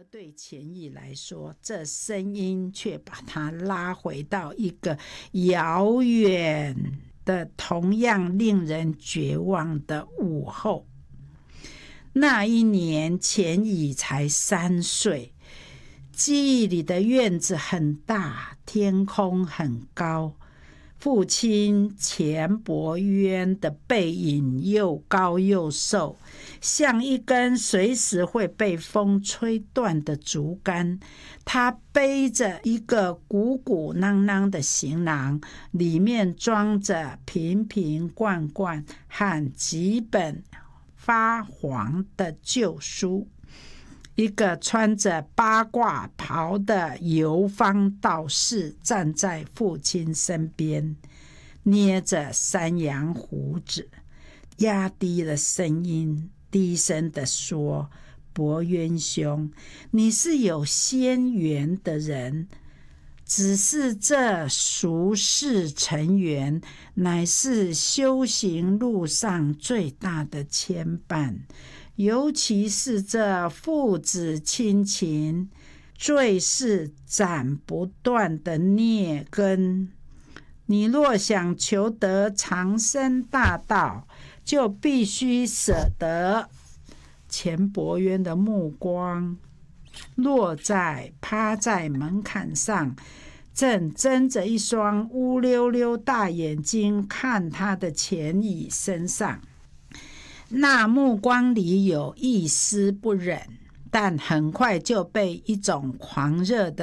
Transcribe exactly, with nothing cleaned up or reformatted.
对钱乙来说，这声音却把他拉回到一个遥远的、同样令人绝望的午后。那一年，钱乙才三岁，记忆里的院子很大，天空很高。父亲钱伯渊的背影又高又瘦，像一根随时会被风吹断的竹竿。他背着一个鼓鼓囊囊的行囊，里面装着瓶瓶罐罐和几本发黄的旧书。一个穿着八卦袍的游方道士站在父亲身边，捏着山羊胡子，压低了声音，低声地说：伯渊兄，你是有仙缘的人，只是这俗世尘缘，乃是修行路上最大的牵绊，尤其是这父子亲情，最是斩不断的孽根。你若想求得长生大道，就必须舍得。钱伯渊的目光落在趴在门槛上，正睁着一双乌溜溜大眼睛看他的钱乙身上。那目光里有一丝不忍，但很快就被一种狂热的